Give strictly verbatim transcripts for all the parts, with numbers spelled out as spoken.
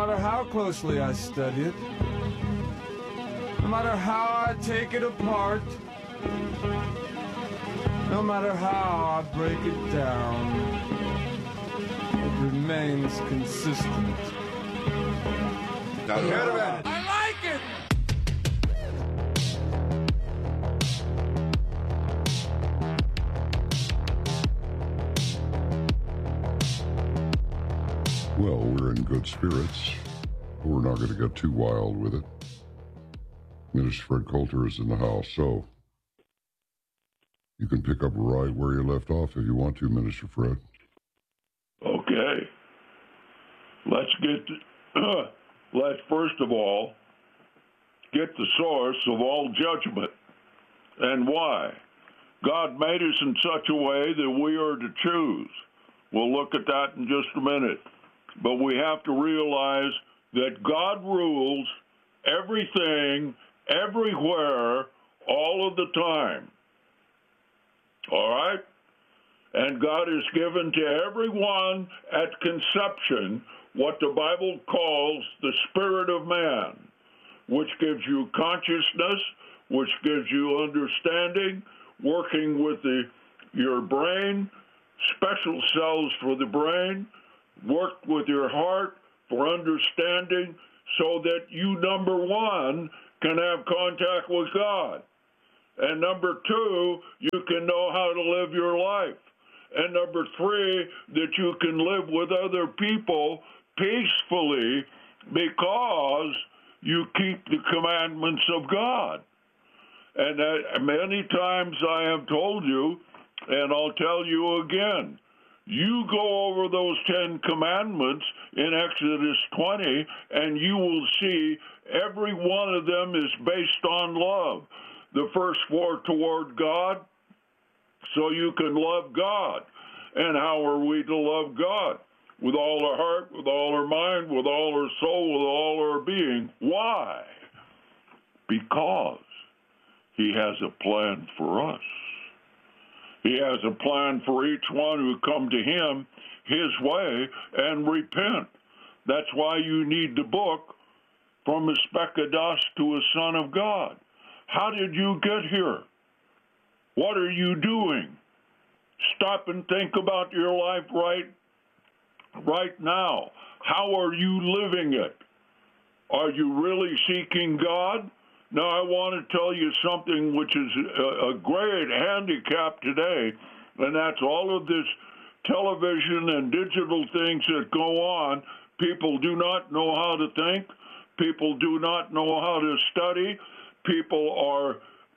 matter how closely I study it, no matter how I take it apart, no matter how I break it down, it remains consistent. Now, caravan. I like it! Well, we're in good spirits. We're not going to get too wild with it. Minister Fred Coulter is in the house, so you can pick up right where you left off if you want to, Minister Fred. Okay. Let's get, to, let's first of all get the source of all judgment and why. God made us in such a way that we are to choose. We'll look at that in just a minute. But we have to realize that God rules everything, everywhere, all of the time. All right? And God has given to everyone at conception what the Bible calls the spirit of man, which gives you consciousness, which gives you understanding, working with the, your brain, special cells for the brain, work with your heart for understanding so that you, number one, can have contact with God. And number two, you can know how to live your life. And number three, that you can live with other people peacefully because you keep the commandments of God. And that many times I have told you, and I'll tell you again, you go over those Ten Commandments in Exodus twenty, and you will see every one of them is based on love. The first four toward God, so you can love God. And how are we to love God? With all our heart, with all our mind, with all our soul, with all our being. Why? Because He has a plan for us. He has a plan for each one who come to Him His way and repent. That's why you need the book, From a Speck of Dust to a Son of God. How did you get here? What are you doing? Stop and think about your life right, right now. How are you living it? Are you really seeking God? Now, I want to tell you something which is a, a great handicap today, and that's all of this television and digital things that go on. People do not know how to think. People do not know how to study. People are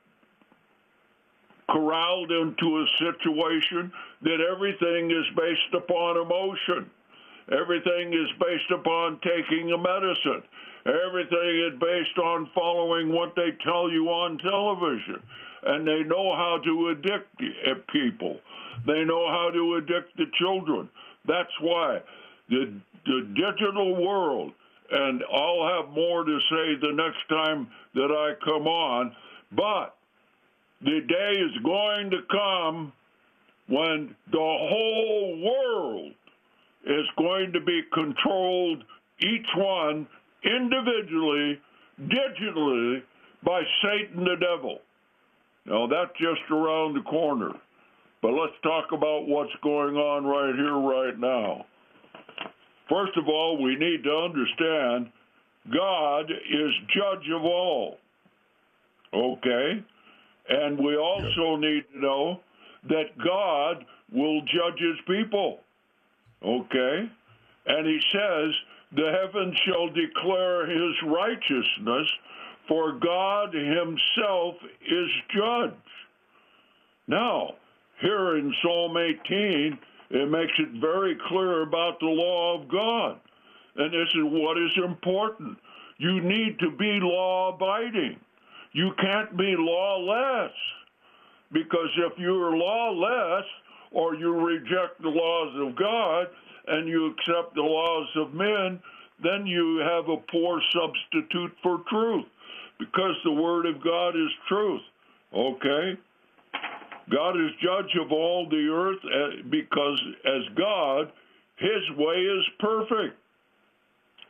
corralled into a situation that everything is based upon emotion. Everything is based upon taking a medicine. Everything is based on following what they tell you on television. And they know how to addict people. They know how to addict the children. That's why the, the digital world, and I'll have more to say the next time that I come on, but the day is going to come when the whole world is going to be controlled, each one individually, digitally, by Satan the devil. Now, that's just around the corner. But let's talk about what's going on right here, right now. First of all, we need to understand God is judge of all. Okay? And we also need to know that God will judge His people. Okay? And He says, the heavens shall declare His righteousness, for God Himself is judge. Now, here in Psalm eighteen, it makes it very clear about the law of God. And this is what is important. You need to be law-abiding. You can't be lawless. Because if you're lawless, or you reject the laws of God, and you accept the laws of men, then you have a poor substitute for truth, because the Word of God is truth, okay? God is judge of all the earth because as God, His way is perfect,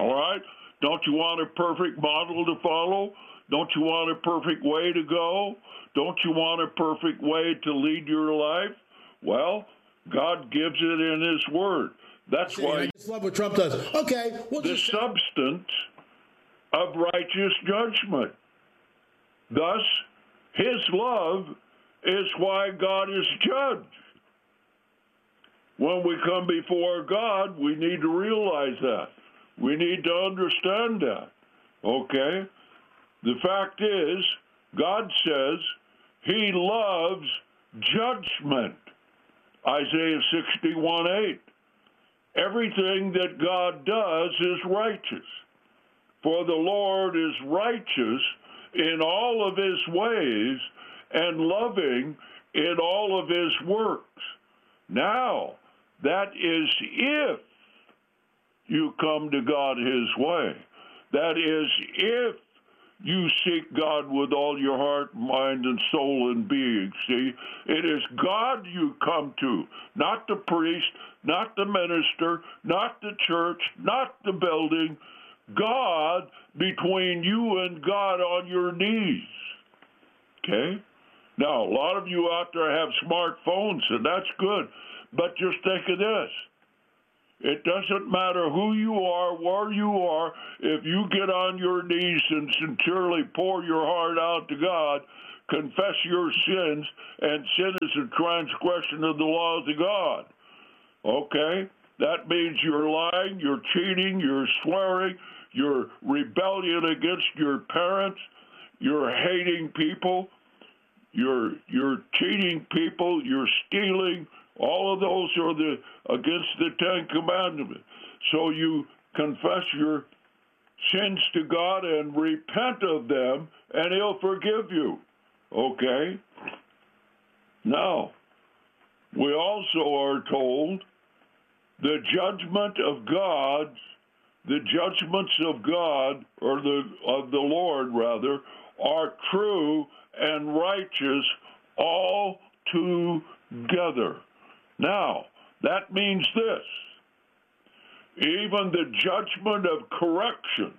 All right? Don't you want a perfect model to follow? Don't you want a perfect way to go? Don't you want a perfect way to lead your life? Well, God gives it in His Word. That's See, why I just love what Trump does. Okay, we'll the just substance of righteous judgment. Thus, His love is why God is judge. When we come before God, we need to realize that. We need to understand that. Okay? The fact is, God says He loves judgment. Isaiah sixty-one eight. Everything that God does is righteous. For the Lord is righteous in all of His ways and loving in all of His works. Now, that is if you come to God His way. That is if you seek God with all your heart, mind, and soul and being. See, it is God you come to, not the priest, not the minister, not the church, not the building. God between you and God on your knees. Okay? Now, a lot of you out there have smartphones, and that's good, but just think of this. It doesn't matter who you are, where you are, if you get on your knees and sincerely pour your heart out to God, confess your sins, and sin is a transgression of the laws of God. Okay? That means you're lying, you're cheating, you're swearing, you're rebellion against your parents, you're hating people, you're you're cheating people, you're stealing. All of those are the against the Ten Commandments. So you confess your sins to God and repent of them, and He'll forgive you. Okay? Now, we also are told the judgment of God, the judgments of God, or the of the Lord rather, are true and righteous all together. Now, that means this. Even the judgment of correction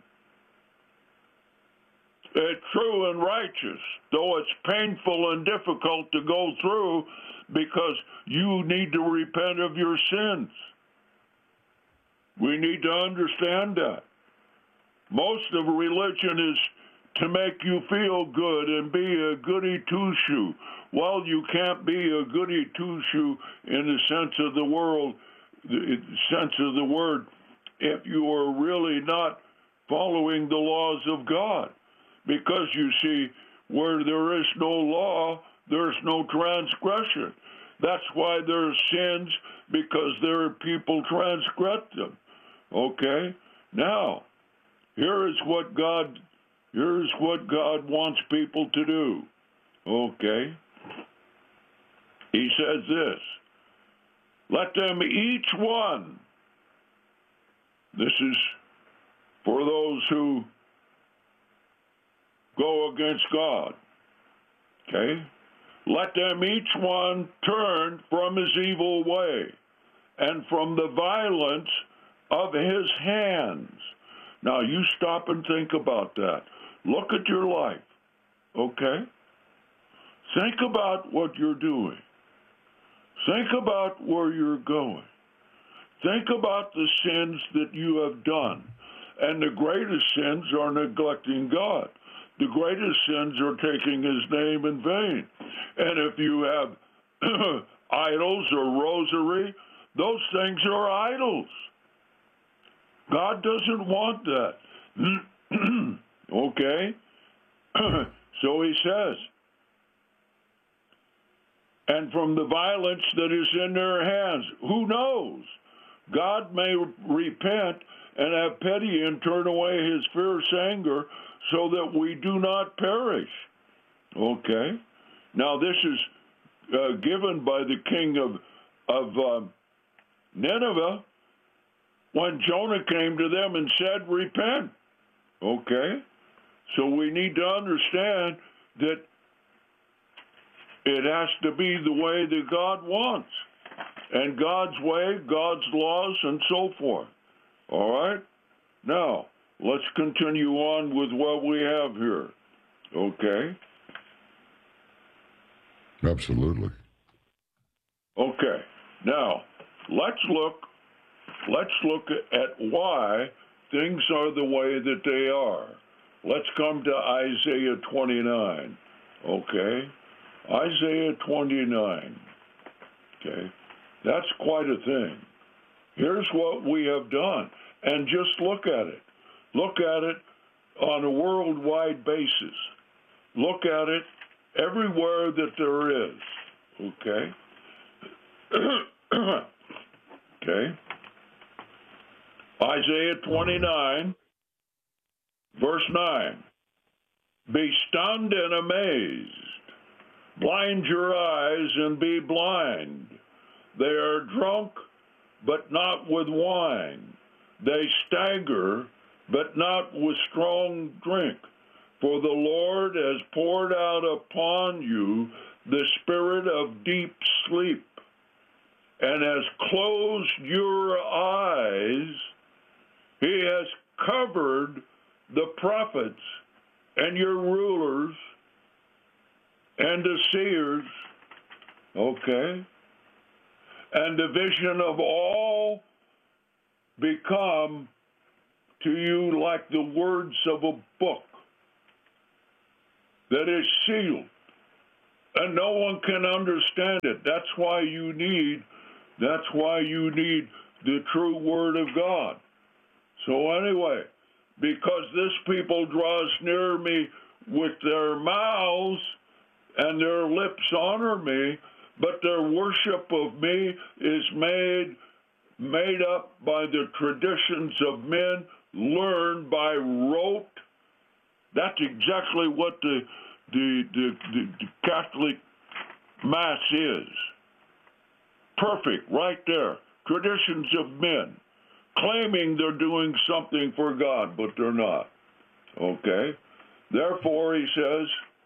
is true and righteous, though it's painful and difficult to go through because you need to repent of your sins. We need to understand that. Most of religion is to make you feel good and be a goody two-shoe. Well, you can't be a goody two-shoe in the sense of the world, the sense of the word, if you are really not following the laws of God. Because you see, where there is no law, there's no transgression. That's why there are sins, because there are people transgress them. Okay? Now, here is what God here's what God wants people to do. Okay? He says this, let them each one, this is for those who go against God, okay? Let them each one turn from his evil way and from the violence of his hands. Now, you stop and think about that. Look at your life, okay? Think about what you're doing. Think about where you're going. Think about the sins that you have done. And the greatest sins are neglecting God. The greatest sins are taking his name in vain. And if you have idols or rosary, those things are idols. God doesn't want that. Okay? So he says, and from the violence that is in their hands, who knows? God may repent and have pity and turn away his fierce anger so that we do not perish. Okay? Now, this is uh, given by the king of, of uh, Nineveh when Jonah came to them and said, repent. Okay? So we need to understand that it has to be the way that God wants, and God's way, God's laws, and so forth. All right? Now, let's continue on with what we have here. Okay? Absolutely. Okay. Now, let's look let's look at why things are the way that they are. Let's come to Isaiah twenty-nine. Okay? Isaiah twenty-nine. Okay? That's quite a thing. Here's what we have done. And just look at it. Look at it on a worldwide basis. Look at it everywhere that there is. Okay? Okay? Isaiah twenty-nine, verse nine. Be stunned and amazed. Blind your eyes and be blind. They are drunk, but not with wine. They stagger, but not with strong drink. For the Lord has poured out upon you the spirit of deep sleep, and has closed your eyes. He has covered the prophets and your rulers and the seers, okay? And the vision of all become to you like the words of a book that is sealed, and no one can understand it. That's why you need, that's why you need the true Word of God. So anyway, because this people draws near me with their mouths and their lips honor me, but their worship of me is made made up by the traditions of men, learned by rote. That's exactly what the the, the, the, the Catholic Mass is. Perfect, right there. Traditions of men, claiming they're doing something for God, but they're not. Okay? Therefore, he says,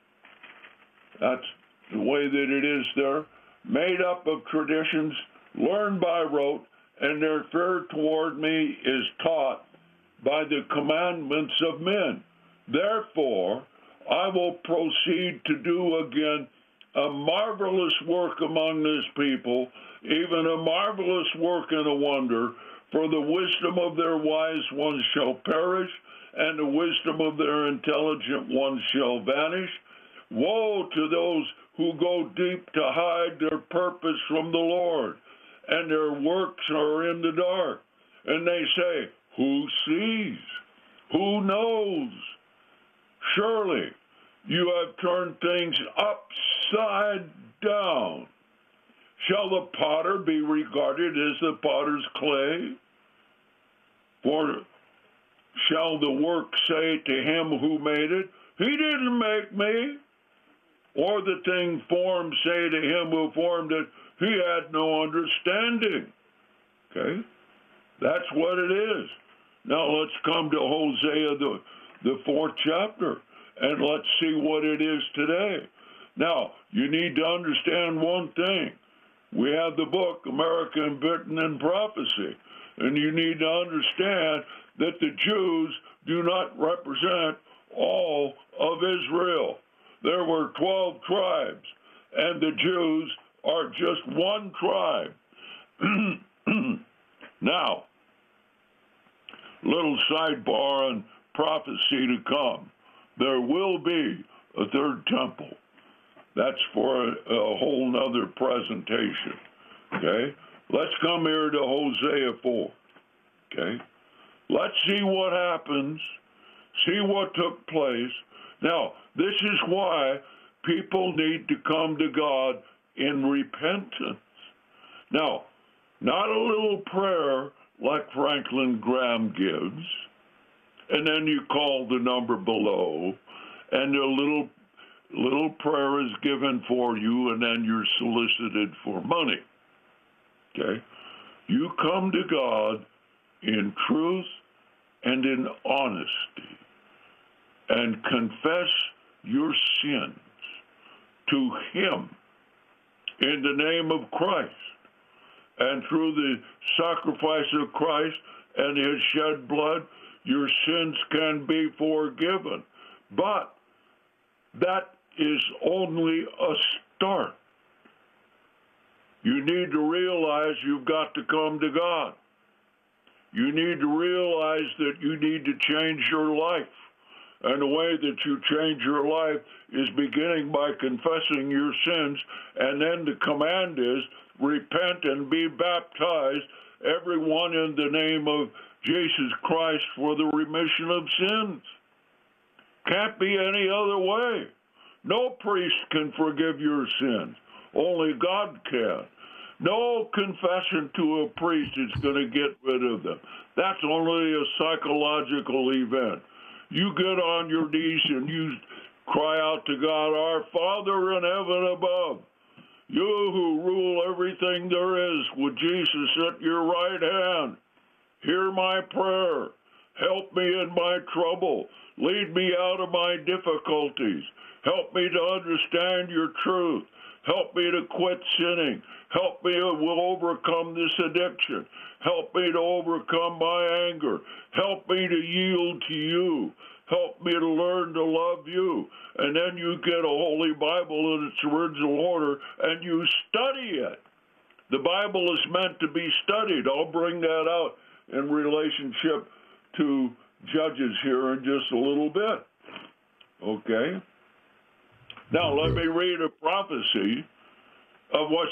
that's the way that it is there, made up of traditions, learned by rote, and their fear toward me is taught by the commandments of men. Therefore, I will proceed to do again a marvelous work among this people, even a marvelous work and a wonder, for the wisdom of their wise ones shall perish, and the wisdom of their intelligent ones shall vanish. Woe to those who go deep to hide their purpose from the Lord, and their works are in the dark. And they say, who sees? Who knows? Surely you have turned things upside down. Shall the potter be regarded as the potter's clay? For shall the work say to him who made it, he didn't make me? Or the thing formed say to him who formed it, he had no understanding. Okay? That's what it is. Now let's come to Hosea, the, the fourth chapter, and let's see what it is today. Now, you need to understand one thing. We have the book, American Britain and Prophecy, and you need to understand that the Jews do not represent all of Israel. There were twelve tribes, and the Jews are just one tribe. Now, little sidebar on prophecy to come. There will be a third temple. That's for a, a whole nother presentation, okay? Let's come here to Hosea four, okay? Let's see what happens, see what took place. Now, this is why people need to come to God in repentance. Now, not a little prayer like Franklin Graham gives, and then you call the number below, and a little little prayer is given for you, and then you're solicited for money. Okay? You come to God in truth and in honesty, and confess your sins to Him in the name of Christ. And through the sacrifice of Christ and His shed blood, your sins can be forgiven. But that is only a start. You need to realize you've got to come to God. You need to realize that you need to change your life. And the way that you change your life is beginning by confessing your sins, and then the command is repent and be baptized, everyone in the name of Jesus Christ for the remission of sins. Can't be any other way. No priest can forgive your sins. Only God can. No confession to a priest is going to get rid of them. That's only a psychological event. You get on your knees and you cry out to God, our Father in heaven above, you who rule everything there is with Jesus at your right hand, hear my prayer. Help me in my trouble. Lead me out of my difficulties. Help me to understand your truth. Help me to quit sinning. Help me to overcome this addiction. Help me to overcome my anger. Help me to yield to you. Help me to learn to love you. And then you get a Holy Bible in its original order and you study it. The Bible is meant to be studied. I'll bring that out in relationship to Judges here in just a little bit. Okay? Now, let me read a prophecy of what's